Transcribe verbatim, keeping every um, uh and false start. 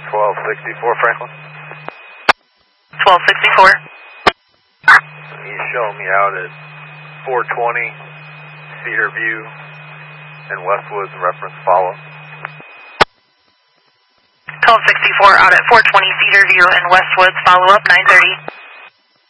twelve sixty-four Franklin. twelve sixty-four. He's showing me out at four twenty Cedar View and Westwoods reference follow. twelve sixty-four out at four twenty Cedar View and Westwoods, follow up nine thirty.